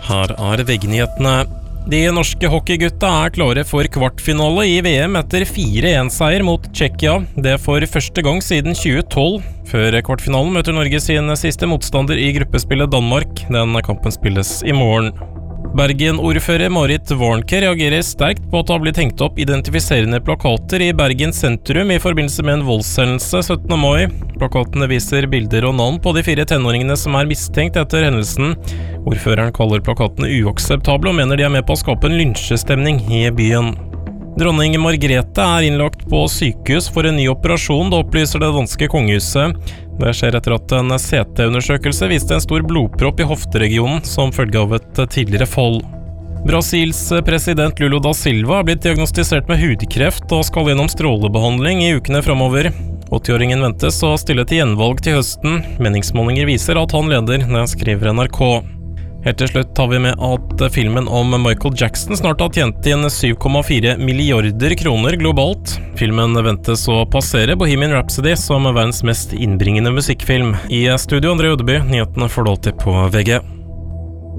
Her VG-nyhetene. De norske hockeygutta klare for kvartfinale i VM etter 4-1-seier mot Tsjekkia. Det for første gang siden 2012. Før kvartfinalen møter Norge sin siste motstander i gruppespillet Danmark. Den kampen spilles i morgen. Bergen-ordfører Marit Warnke reagerer sterkt på at det har blitt hengt opp identifiserende plakater i Bergen sentrum i forbindelse med en voldshendelse 17. mai. Plakatene viser bilder og navn på de 4 tenåringene som mistenkt etter hendelsen. Ordføreren kaller plakatene uakseptable og mener de med på å skape en lynsjestemning i byen. Dronning Margrethe innlagt på sykehus for en ny operasjon, det opplyser det danske kongehuset. Det skjer etter at en CT-undersøkelse viste en stor blodpropp i hofteregionen som følge av et tidligere fall. Brasils president Lula da Silva har blitt diagnostisert med hudkreft og skal gjennom strålebehandling i ukene fremover. 80-åringen ventes å stille til gjenvalg til høsten. Meningsmålinger viser at han leder, det skriver NRK. Helt til slutt tar vi med at filmen om Michael Jackson snart har tjent inn 7,4 milliarder kroner globalt. Filmen ventes å passere Bohemian Rhapsody som verdens mest innbringende musikkfilm. I studio André Ødeby, nyhetene får du alltid på VG.